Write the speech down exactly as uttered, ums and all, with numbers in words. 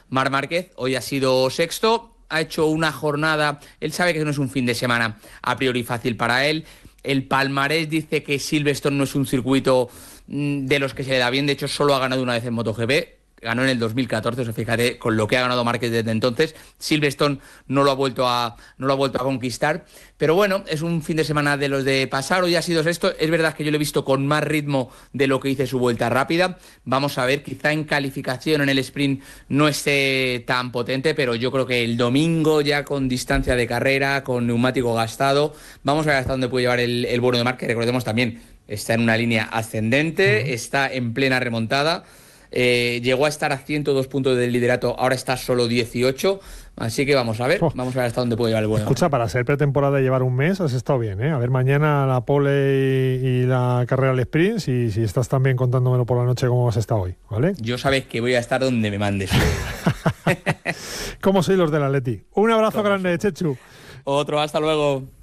Marc Márquez, hoy ha sido sexto, ha hecho una jornada, él sabe que no es un fin de semana a priori fácil para él. El palmarés dice que Silverstone no es un circuito de los que se le da bien, de hecho solo ha ganado una vez en MotoGP, ganó en el dos mil catorce, o sea, fíjate, con lo que ha ganado Márquez desde entonces, Silverstone no lo ha vuelto a, no lo ha vuelto a conquistar, pero bueno, es un fin de semana de los de pasar, hoy ha sido sexto, es verdad que yo lo he visto con más ritmo de lo que hice su vuelta rápida, vamos a ver, quizá en calificación en el sprint no esté tan potente, pero yo creo que el domingo ya con distancia de carrera, con neumático gastado, vamos a ver hasta dónde puede llevar el, el bueno de Márquez, recordemos también, está en una línea ascendente, uh-huh. está en plena remontada. Eh, llegó a estar a ciento dos puntos del liderato, ahora está solo dieciocho, así que vamos a ver, oh. vamos a ver hasta dónde puede llevar el bueno. Escucha, para ser pretemporada y llevar un mes has estado bien, ¿eh? A ver mañana la pole y, y la carrera al sprint, si, si estás también contándomelo por la noche cómo has estado hoy, ¿vale? Yo sabes que voy a estar donde me mandes. ¿Cómo sois los del Atleti? Un abrazo grande, Chechu. Otro, hasta luego.